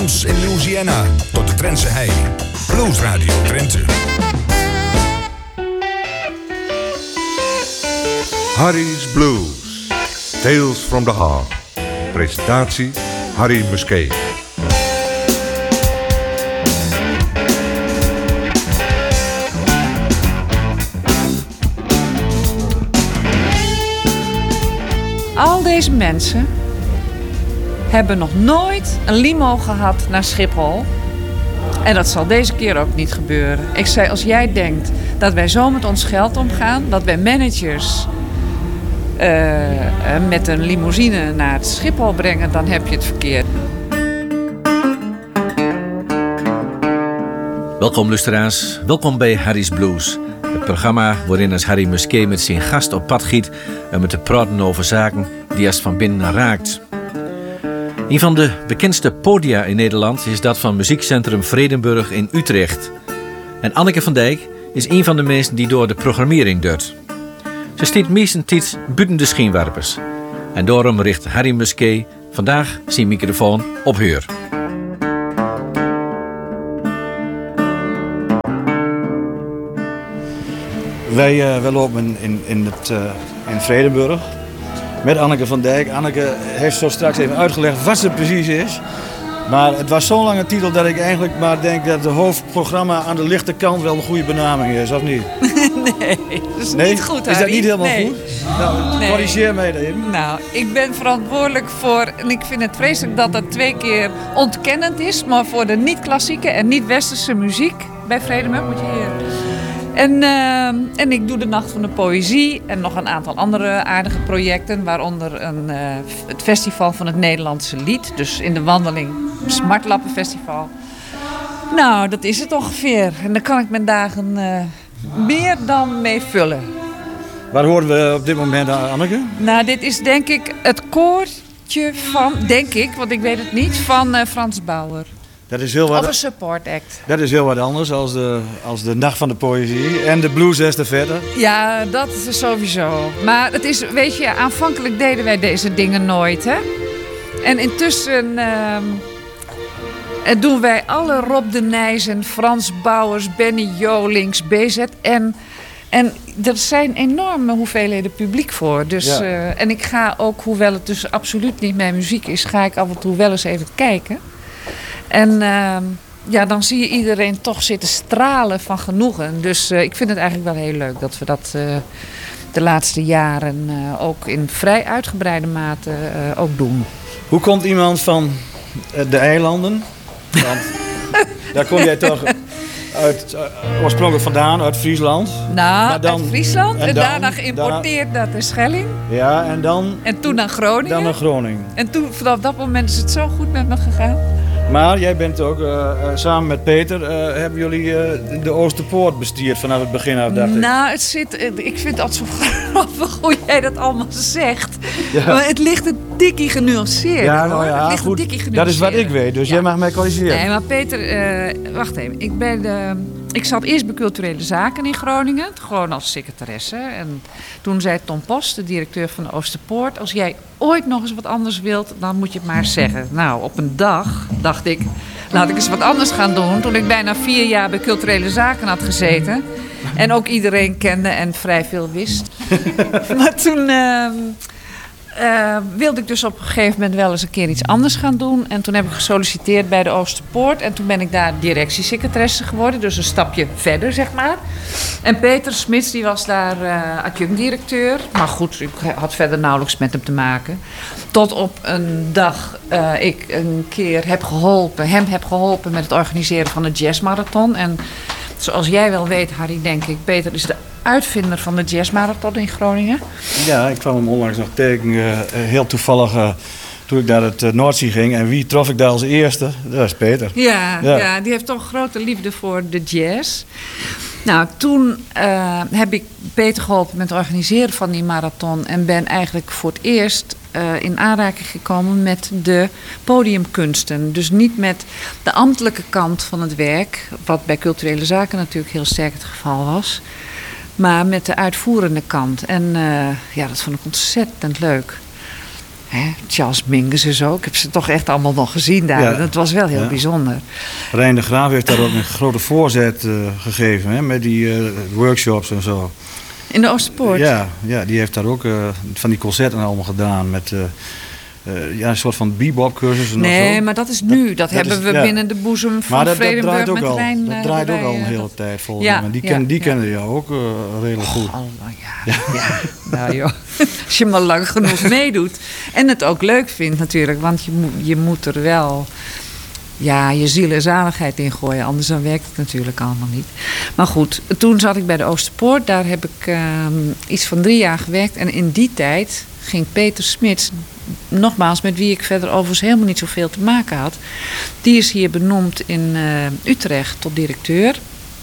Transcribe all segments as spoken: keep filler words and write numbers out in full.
Orleans in Louisiana tot de Drentse hei. Blues Radio Drenthe. Harry's Blues. Tales from the Heart. Presentatie Harry Musquet. Al deze mensen hebben nog nooit een limo gehad naar Schiphol. En dat zal deze keer ook niet gebeuren. Ik zei, als jij denkt dat wij zo met ons geld omgaan, dat wij managers uh, met een limousine naar het Schiphol brengen, dan heb je het verkeerd. Welkom luisteraars, welkom bij Harry's Blues. Het programma waarin als Harry Musquet met zijn gast op pad giet en met te praten over zaken die als van binnen raakt. Een van de bekendste podia in Nederland is dat van muziekcentrum Vredenburg in Utrecht. En Anneke van Dijk is een van de mensen die door de programmering doet. Ze staat meestentijds buiten de scheenwerpers. En daarom richt Harry Musquet vandaag zijn microfoon op haar. Wij, uh, wij lopen in, in, het, uh, in Vredenburg met Anneke van Dijk. Anneke heeft zo straks even uitgelegd wat ze precies is. Maar het was zo'n lange titel dat ik eigenlijk maar denk dat het hoofdprogramma aan de lichte kant wel een goede benaming is, of niet? Nee, dat is nee? niet goed, Harry. Is dat niet helemaal nee. goed? Nou, nee. Corrigeer mij even. Nou, ik ben verantwoordelijk voor, en ik vind het vreselijk dat dat twee keer ontkennend is, maar voor de niet-klassieke en niet-westerse muziek bij Vredenburg moet je hier. En, uh, en ik doe de Nacht van de Poëzie en nog een aantal andere aardige projecten, waaronder een, uh, het Festival van het Nederlandse Lied, dus in de wandeling Smartlappenfestival. Nou, dat is het ongeveer. En daar kan ik mijn dagen uh, meer dan mee vullen. Waar horen we op dit moment aan, Anneke? Nou, dit is denk ik het koortje van, denk ik, want ik weet het niet, van uh, Frans Bauer. Dat is heel wat, of een support act. Dat is heel wat anders als de, als de Nacht van de Poëzie en de Blues Estafette. Ja, dat is sowieso. Maar het is, weet je, aanvankelijk deden wij deze dingen nooit, hè. En intussen uh, doen wij alle Rob de Nijs, Frans Bauers, Benny Jolings, B Z N. En er zijn enorme hoeveelheden publiek voor. Dus, ja. uh, en ik ga ook, hoewel het dus absoluut niet mijn muziek is, ga ik af en toe wel eens even kijken. En uh, ja, dan zie je iedereen toch zitten stralen van genoegen. Dus uh, ik vind het eigenlijk wel heel leuk dat we dat uh, de laatste jaren uh, ook in vrij uitgebreide mate uh, ook doen. Hoe komt iemand van uh, de eilanden? Want daar kom jij toch uit, uh, oorspronkelijk vandaan, uit Friesland. Nou, maar dan, uit Friesland en, en dan, daarna daarna, geïmporteerd naar de Schelling. Ja, en dan... En toen naar Groningen. Dan naar Groningen. En toen, vanaf dat moment is het zo goed met me gegaan. Maar jij bent ook, uh, uh, samen met Peter, uh, hebben jullie uh, de Oosterpoort bestierd vanaf het begin af, dacht ik. Nou, het zit, ik vind het altijd zo grappig hoe jij dat allemaal zegt. Ja. Maar het ligt een tikkie genuanceerd. Ja, nou ja, het ligt goed, een tikkie dat is wat ik weet, dus ja. jij mag mij corrigeren. Nee, maar Peter, uh, wacht even. Ik, ben, uh, ik zat eerst bij Culturele Zaken in Groningen, gewoon als secretaresse. En toen zei Tom Post, de directeur van de Oosterpoort, als jij ooit nog eens wat anders wilt, dan moet je het maar zeggen. Nou, op een dag dacht ik, laat ik eens wat anders gaan doen. Toen ik bijna vier jaar bij Culturele Zaken had gezeten. En ook iedereen kende en vrij veel wist. Maar toen uh, uh, wilde ik dus op een gegeven moment wel eens een keer iets anders gaan doen. En toen heb ik gesolliciteerd bij de Oosterpoort. En toen ben ik daar directiesecretaresse geworden. Dus een stapje verder, zeg maar. En Peter Smits, die was daar uh, adjunct-directeur. Maar goed, ik had verder nauwelijks met hem te maken. Tot op een dag uh, ik een keer heb geholpen, hem heb geholpen met het organiseren van de jazzmarathon. En zoals jij wel weet, Harry, denk ik, Peter is de uitvinder van de jazzmarathon in Groningen. Ja, ik kwam hem onlangs nog tegen, uh, heel toevallig, uh, toen ik naar het uh, Noordzee ging. En wie trof ik daar als eerste? Dat is Peter. Ja, ja. ja, die heeft toch grote liefde voor de jazz. Nou, toen uh, heb ik Peter geholpen met het organiseren van die marathon. En ben eigenlijk voor het eerst uh, in aanraking gekomen met de podiumkunsten. Dus niet met de ambtelijke kant van het werk, wat bij Culturele Zaken natuurlijk heel sterk het geval was. Maar met de uitvoerende kant. En uh, ja, dat vond ik ontzettend leuk. Hè, Charles Mingus en zo. Ik heb ze toch echt allemaal nog gezien daar. Ja. Dat was wel heel Ja. bijzonder. Rijn de Graaf heeft daar ook een grote voorzet uh, gegeven, hè, met die uh, workshops en zo. In de Oosterpoort? Ja, ja, die heeft daar ook uh, van die concerten allemaal gedaan met uh, uh, ja, een soort van bebop-cursussen. Nee, of zo. maar dat is nu. Dat, dat hebben is- we ja. binnen de boezem van Maar dat, dat Vredenburg draait ook met al. Rijn. Dat eh, draait ook erbij, al een eh, hele dat- tijd volgens Ja, mij. Die, ja, ken, die ja. kende jou ook uh, redelijk goed. Oh, ja, ja. Nou joh, als je maar lang genoeg meedoet. En het ook leuk vindt natuurlijk. Want je, moet- je moet er wel ja, je ziel en zaligheid in gooien. Anders dan werkt het natuurlijk allemaal niet. Maar goed, toen zat ik bij de Oosterpoort. Daar heb ik uh, iets van drie jaar gewerkt. En in die tijd ging Peter Smits, nogmaals met wie ik verder overigens helemaal niet zoveel te maken had. Die is hier benoemd in uh, Utrecht tot directeur.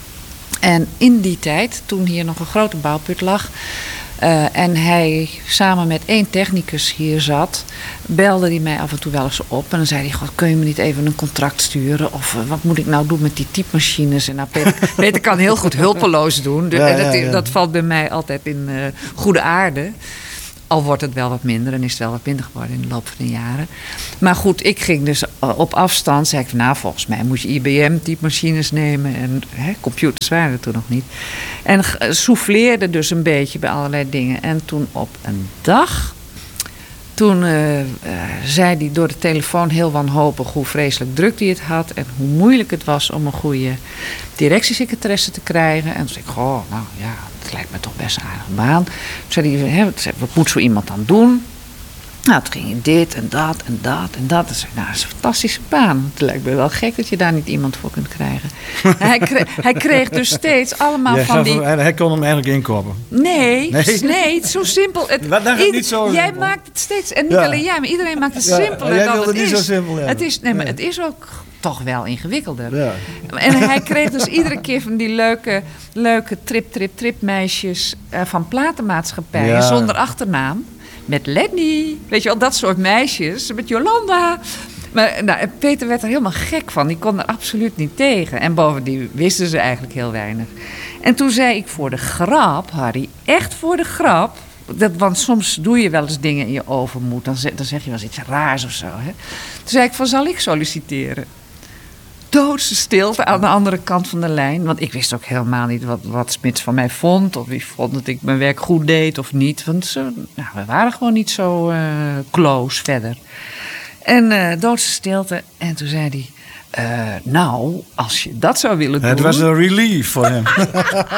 En in die tijd, toen hier nog een grote bouwput lag, Uh, en hij samen met één technicus hier zat, belde hij mij af en toe wel eens op. En dan zei hij, God, kun je me niet even een contract sturen? Of uh, wat moet ik nou doen met die typemachines? En nou, Peter, Peter kan heel goed hulpeloos doen. Dus, Ja, en dat, ja, ja. dat valt bij mij altijd in uh, goede aarde. Al wordt het wel wat minder en is het wel wat minder geworden in de loop van de jaren. Maar goed, ik ging dus op afstand. Zei ik van, nou, volgens mij moet je I B M-typemachines nemen. En hè, computers waren er toen nog niet. En souffleerde dus een beetje bij allerlei dingen. En toen op een dag, toen uh, uh, zei hij door de telefoon heel wanhopig hoe vreselijk druk hij het had. En hoe moeilijk het was om een goede directiesecretaresse te krijgen. En toen zei ik, goh, nou ja, het lijkt me toch best een aardige baan. Toen zei hij, hè, wat moet zo iemand dan doen? Nou, toen ging hij dit en dat en dat en dat. En zei, nou, dat is een fantastische baan. Het lijkt me wel gek dat je daar niet iemand voor kunt krijgen. hij, kreeg, hij kreeg dus steeds allemaal Jij van gaf die... hem- hij kon hem eigenlijk inkopen. Nee, Nee? nee, zo simpel. Het, Wat, dat gaat ieder- niet zo jij simpel. maakt het steeds, en niet Ja. alleen jij, maar iedereen maakt het Ja, simpeler jij dan wilde het het is. niet zo simpel hebben. Het is, nee, maar Nee. het is ook toch wel ingewikkelder. Ja. En hij kreeg dus iedere keer van die leuke, leuke trip, trip, trip meisjes uh, van platenmaatschappijen Ja. zonder achternaam. Met Lenny, weet je wel, dat soort meisjes. Met Jolanda. Maar nou, Peter werd er helemaal gek van. Die kon er absoluut niet tegen. En bovendien wisten ze eigenlijk heel weinig. En toen zei ik voor de grap, Harry, echt voor de grap. Dat, want soms doe je wel eens dingen in je overmoed. Dan zeg, dan zeg je wel eens iets raars of zo. Hè? Toen zei ik van, zal ik solliciteren? Doodse stilte aan de andere kant van de lijn. Want ik wist ook helemaal niet wat, wat Smits van mij vond. Of wie vond dat ik mijn werk goed deed of niet. Want zo, nou, we waren gewoon niet zo uh, close verder. En uh, doodse stilte. En toen zei hij... Uh, nou, als je dat zou willen doen... Het was een relief voor hem.